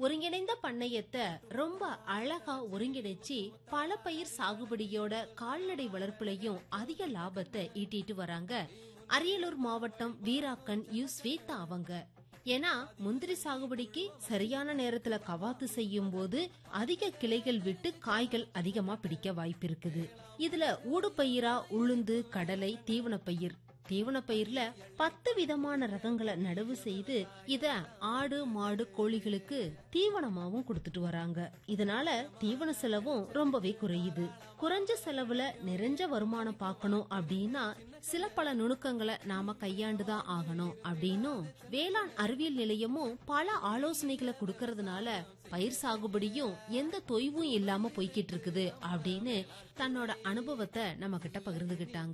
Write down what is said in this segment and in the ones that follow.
ஒருங்கிணைந்த பண்ணையத்தை ரொம்ப அழகா ஒருங்கிணைச்சு பல பயிர் சாகுபடியோட கால்நடை வளர்ப்புலையும் அதிக லாபத்தை ஈட்டிட்டு வராங்க அரியலூர் மாவட்டம் வீராக்கன் யு ஸ்வேதா அவங்க. ஏன்னா முந்திரி சாகுபடிக்கு சரியான நேரத்துல கவாத்து செய்யும் போது அதிக கிளைகள் விட்டு காய்கள் அதிகமா பிடிக்க வாய்ப்பு இருக்குது. இதுல ஊடுபயிரா உளுந்து, கடலை, தீவனப்பயிர் 10 விதமான ரகங்களை நடவு செய்து இத ஆடு, மாடு, கோழிகளுக்கு தீவனமாவும் கொடுத்துட்டு வராங்க. இதனால தீவன செலவும் ரொம்பவே குறையுது. குறைஞ்ச செலவுல நிறைஞ்ச வருமானம் பார்க்கணும் அப்படின்னா சில பல நுணுக்கங்களை நாம கையாண்டுதான் ஆகணும் அப்படின்னும் வேளாண் அறிவியல் நிலையமும் பல ஆலோசனைகளை கொடுக்கறதுனால பயிர் சாகுபடியும் எந்த தொய்வும் இல்லாம போய்கிட்டு இருக்குது அப்படின்னு தன்னோட அனுபவத்தை நம்ம கிட்ட பகிர்ந்துகிட்டாங்க.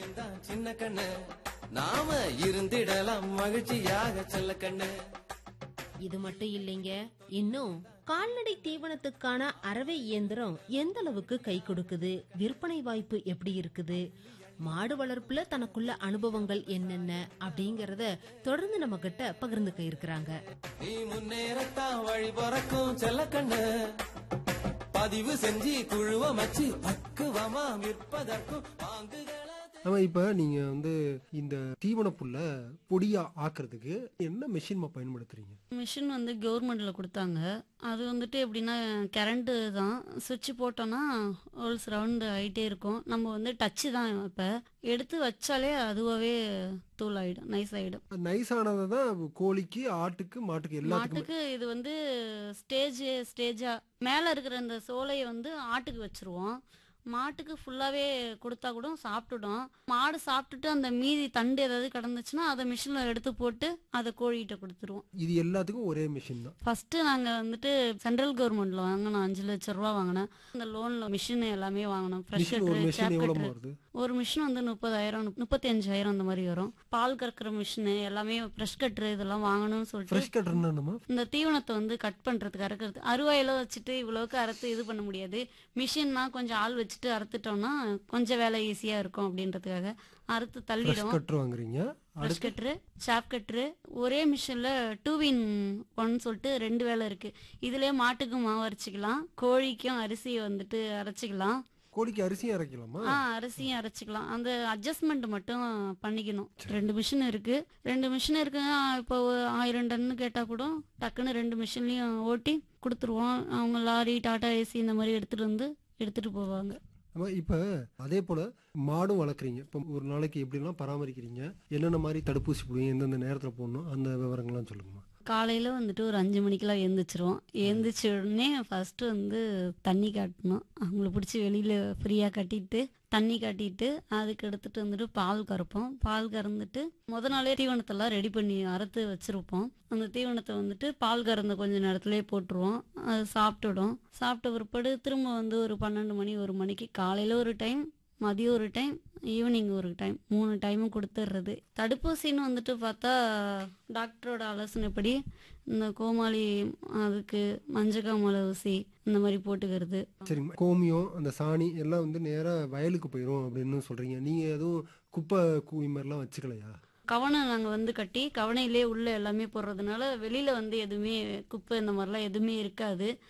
நாம இருந்திடலாம் மகிழ்ச்சியாக செல்ல கண்ணு. இது மட்டும் இல்லைங்க, இன்னும் கால்நடை தீவனத்துக்கான அரவை இயந்திரம் எந்த அளவுக்கு கை கொடுக்குது, விற்பனை வாய்ப்பு எப்படி இருக்குது, மாடு வளர்ப்புல தனக்குள்ள அனுபவங்கள் என்னென்ன அப்படிங்கறத தொடர்ந்து நம்ம கிட்ட பகிர்ந்துக்க இருக்கிறாங்க. நீ முன்னேறத்தான் வழி பிறக்கும் செல்ல கண்ணு. பதிவு செஞ்சு குழுவ மச்சி பக்குவமா விற்பதற்கும் வாங்குகளை. இப்ப நீங்க இந்த தீவன புல்ல பொடியா ஆக்குறதுக்கு என்ன மெஷின் பயன்படுத்துறீங்க? மிஷின் கவர்மெண்ட்ல கொடுத்தாங்க. அது எப்படின்னா கரண்ட் தான், சுவிட்ச் போட்டோம்னா ஹோல்ஸ் ரவுண்ட் ஆயிட்டே இருக்கும். நம்ம டச்சு தான், இப்ப எடுத்து வச்சாலே அதுவாவே தூள் ஆயிடும், நைஸ் ஆயிடும். நைஸ் ஆனதான் கோழிக்கு, ஆட்டுக்கு, மாட்டுக்கு எல்லாத்துக்கும். மாட்டுக்கு இது ஸ்டேஜா மேல இருக்கிற அந்த சோலையை ஆட்டுக்கு வச்சிருவோம். மாட்டுக்கு ஃபுல்லாவே கொடுத்தா கூட சாப்பிட்டுடும். மாடு சாப்பிட்டுட்டு அந்த மீதி தண்டு ஏதாவது கிடந்துச்சுன்னா அதை மிஷின்ல எடுத்து போட்டு அதை கோழிகிட்ட கொடுத்துருவோம். இது எல்லாத்துக்கும் ஒரே மிஷின் தான். ஃபர்ஸ்ட் நாங்க சென்ட்ரல் கவர்மெண்ட்ல வாங்கினோம், 5 லட்சம் ரூபாய் வாங்கினேன். இந்த லோன்ல மிஷின் எல்லாமே வாங்கினோம். ஒரு மிஷின் 30,000 35,000 அந்த மாதிரி வரும். பால் கறக்குற மிஷின் எல்லாமே, பிரஷ் கட்டர் இதெல்லாம் வாங்கணும்னு சொல்லிட்டு இந்த தீவனத்தை கட் பண்றதுக்கு அறுக்கிறது அறுவாயில வச்சுட்டு இவ்வளவுக்கு அறுத்து இது பண்ண முடியாது. மிஷின்னா கொஞ்சம் ஆள் வச்சுட்டு அறுத்துட்டோம்னா கொஞ்சம் வேலை ஈஸியா இருக்கும் அப்படின்றதுக்காக அறுத்து தள்ளிடும். பிரஷ் கட்டரு, ஷாப் கட்டரு, ஒரே மிஷின்ல 2-in-1 சொல்லிட்டு 2 வேலை இருக்கு. இதுலயே மாட்டுக்கும் மாவு அரைச்சிக்கலாம், கோழிக்கும் அரிசி அரைச்சிக்கலாம். கோழிக்கு அரிசியும் அரைக்கலாமா? அரிசியும் அரைச்சிக்கலாம். அந்த அட்ஜஸ்ட்மெண்ட் மட்டும் பண்ணிக்கணும். 2 மிஷின் இருக்கு. இப்போ 1000 டன் கேட்டா கூட டக்குன்னு 2 மிஷின்லயும் ஓட்டி கொடுத்துருவோம். அவங்க லாரி, டாடா ஏசி இந்த மாதிரி எடுத்துட்டு போவாங்க. இப்ப அதே போல மாடும் வளர்க்குறீங்க. இப்ப ஒரு நாளைக்கு எப்படிலாம் பராமரிக்கிறீங்க, என்னென்ன மாதிரி தடுப்பூசி போடுவீங்க, எந்தெந்த நேரத்துல போடணும், அந்த விவரங்கள்லாம் சொல்லுங்கம்மா. காலையில ஒரு 5 மணிக்கெல்லாம் எழுந்திரிச்சிருவோம். எழுந்திரிச்ச உடனே ஃபர்ஸ்ட் தண்ணி காட்டணும். அவங்கள பிடிச்சி வெளியில ஃப்ரீயா கட்டிட்டு தண்ணி காட்டிட்டு அதுக்கு எடுத்துட்டு பால் கறப்போம். பால் கறந்துட்டு முத நாளே தீவனத்தெல்லாம் ரெடி பண்ணி அறுத்து வச்சிருப்போம். அந்த தீவனத்தை பால் கறந்த கொஞ்ச நேரத்திலே போட்டுருவோம். அது சாப்பிட்டுடும். சாப்பிட்ட பிற்பாடு திரும்ப ஒரு 12 மணி 1 மணிக்கு காலையில ஒரு டைம், மதியம் ஒரு டைம், ஈவினிங் ஒரு டைம், 3 டைமும் கொடுத்துடுறது. தடுப்பூசின்னு பார்த்தா டாக்டரோட ஆலோசனைப்படி இந்த கோமாளி, அதுக்கு மஞ்சக்காமலை ஊசி இந்த மாதிரி போட்டுக்கிறது. சரி, கோமியம், அந்த சாணி எல்லாம் நேரா வயலுக்கு போயிரும் அப்படின்னு சொல்றீங்க. நீங்க எதுவும் குப்பை கூவி மாதிரிலாம் வச்சுக்கலையா? கவனை நாங்க கட்டி கவனையிலே உள்ள எல்லாமே போடுறதுனால வெளியில எதுவுமே குப்பை இந்த மாதிரிலாம் எதுவுமே இருக்காது.